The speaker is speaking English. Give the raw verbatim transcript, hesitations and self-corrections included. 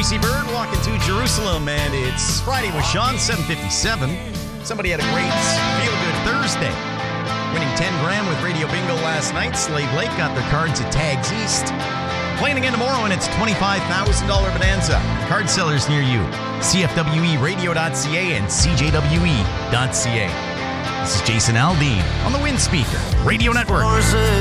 Greasy Bird walking to Jerusalem, and it's Friday with Sean, seven fifty-seven. Somebody had a great feel-good Thursday, winning ten grand with Radio Bingo last night. Slave Lake got their cards at Tags East. Playing again tomorrow, and it's twenty-five thousand dollars bonanza. Card sellers near you, C F W E radio dot C A and C J W E dot C A. This is Jason Aldean on the Wind Speaker Radio Network.